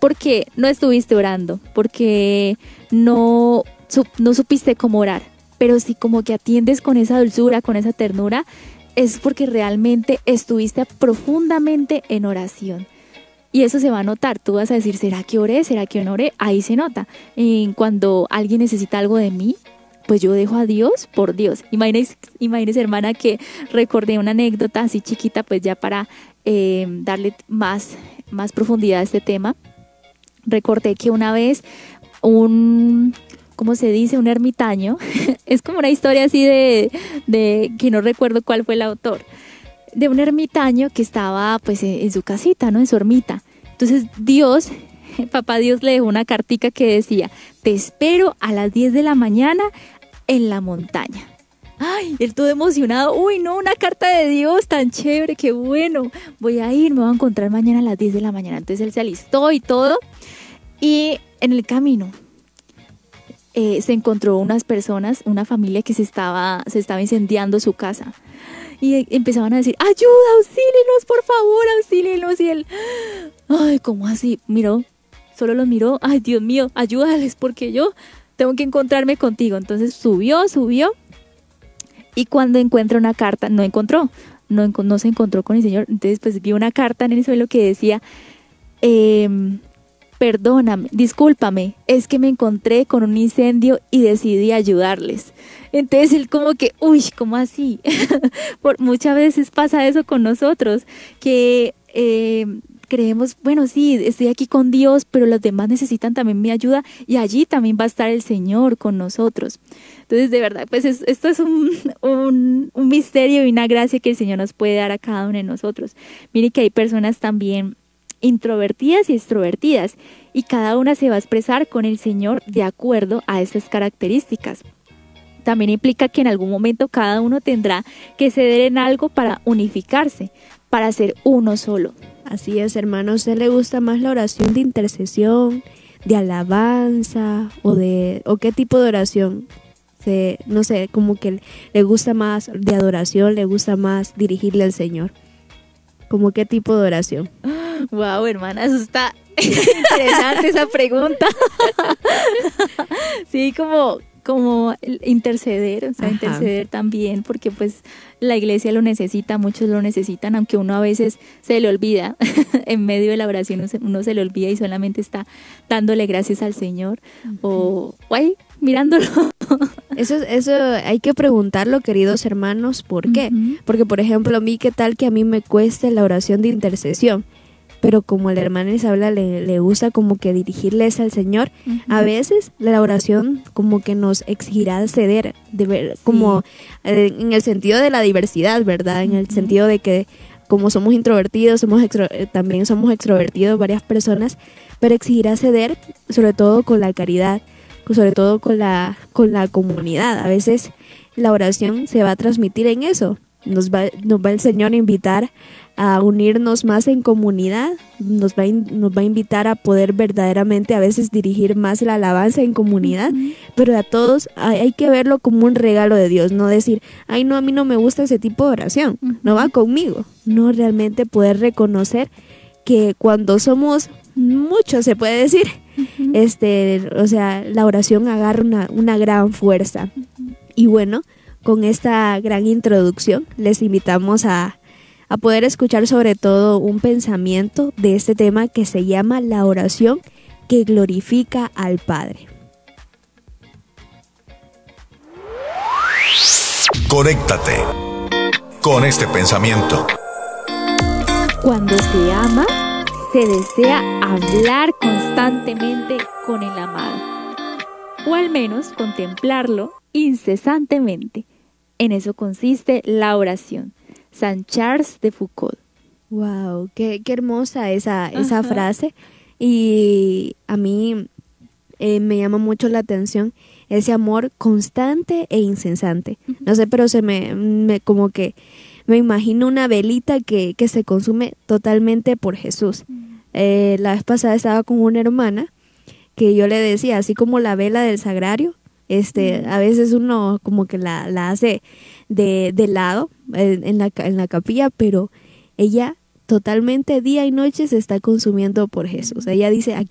porque no estuviste orando, porque no supiste cómo orar, pero si como que atiendes con esa dulzura, con esa ternura, es porque realmente estuviste profundamente en oración. Y eso se va a notar, tú vas a decir, ¿será que oré? ¿Será que no oré? Ahí se nota. Cuando alguien necesita algo de mí, pues yo dejo a Dios por Dios. Imagínese, hermana, que recordé una anécdota así chiquita, pues ya para darle más profundidad a este tema. Recordé que una vez ¿cómo se dice? Un ermitaño, es como una historia así de que no recuerdo cuál fue el autor, de un ermitaño que estaba pues en su casita, ¿no? En su ermita. Entonces Papá Dios le dejó una cartica que decía, te espero a las 10 de la mañana en la montaña. Ay, él todo emocionado, uy no, una carta de Dios tan chévere, qué bueno, voy a ir, me voy a encontrar mañana a las 10 de la mañana. Entonces él se alistó y todo, y en el camino se encontró unas personas, una familia que se estaba incendiando su casa. Y empezaban a decir, ayuda, auxílienos, por favor, auxílienos. Y él, ay, ¿cómo así? Solo los miró, ay, Dios mío, ayúdales porque yo tengo que encontrarme contigo. Entonces subió, y cuando encuentra una carta, no se encontró con el Señor. Entonces pues vio una carta en el suelo que decía, perdóname, discúlpame, es que me encontré con un incendio y decidí ayudarles. Entonces él como que, uy, ¿cómo así? Muchas veces pasa eso con nosotros, que creemos, bueno, sí, estoy aquí con Dios, pero los demás necesitan también mi ayuda y allí también va a estar el Señor con nosotros. Entonces, de verdad, pues esto es un misterio y una gracia que el Señor nos puede dar a cada uno de nosotros. Mire que hay personas también introvertidas y extrovertidas, y cada una se va a expresar con el Señor de acuerdo a estas características. También implica que en algún momento cada uno tendrá que ceder en algo para unificarse, para ser uno solo. Así es, hermano. ¿A usted le gusta más la oración de intercesión, de alabanza o qué tipo de oración? No sé, como que le gusta más de adoración, le gusta más dirigirle al Señor. ¿Cómo qué tipo de oración? Wow, hermana, eso está interesante esa pregunta. Sí, como interceder, o sea, Ajá. interceder también, porque pues la iglesia lo necesita, muchos lo necesitan, aunque uno a veces se le olvida, en medio de la oración uno se le olvida y solamente está dándole gracias al Señor, o ahí mirándolo. Eso hay que preguntarlo, queridos hermanos, ¿por qué? Porque, por ejemplo, a mí, ¿qué tal que a mí me cueste la oración de intercesión? Pero como el hermano Isabela le gusta como que dirigirles al Señor, a veces la oración como que nos exigirá ceder, como en el sentido de la diversidad, ¿verdad? En el sentido de que como somos introvertidos, también somos extrovertidos varias personas, pero exigirá ceder sobre todo con la caridad, sobre todo con la comunidad. A veces la oración se va a transmitir en eso. Nos va el Señor a invitar a unirnos más en comunidad, nos va a invitar a poder verdaderamente a veces dirigir más la alabanza en comunidad, pero a todos hay que verlo como un regalo de Dios, no decir, ay no, a mí no me gusta ese tipo de oración, no va conmigo. No, realmente poder reconocer que cuando somos muchos, se puede decir, o sea, la oración agarra una gran fuerza. Y bueno, con esta gran introducción les invitamos a poder escuchar sobre todo un pensamiento de este tema que se llama la oración que glorifica al Padre. Conéctate con este pensamiento. Cuando se ama, se desea hablar constantemente con el amado, o al menos contemplarlo incesantemente. En eso consiste la oración. San Charles de Foucauld. Wow, qué hermosa esa frase. Y a mí me llama mucho la atención ese amor constante e incesante. No sé, pero como que me imagino una velita que se consume totalmente por Jesús. La vez pasada estaba con una hermana que yo le decía, así como la vela del sagrario, a veces uno como que la hace de lado en la capilla, pero ella totalmente día y noche se está consumiendo por Jesús. Ella dice, aquí